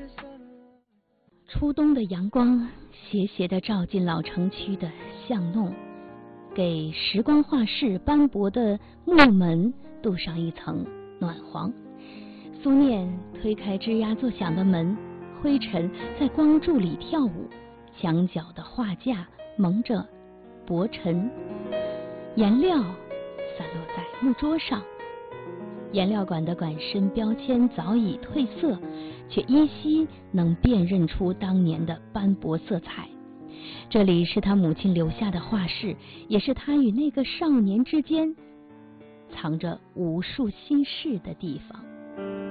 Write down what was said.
初冬的阳光斜斜地照进老城区的巷弄，给时光画室斑驳的木门镀上一层暖黄。苏念推开吱呀作响的门，灰尘在光柱里跳舞，墙角的画架蒙着薄尘，颜料散落在木桌上。颜料馆的馆身标签早已褪色，却依稀能辨认出当年的斑驳色彩。这里是他母亲留下的画室，也是他与那个少年之间藏着无数心事的地方。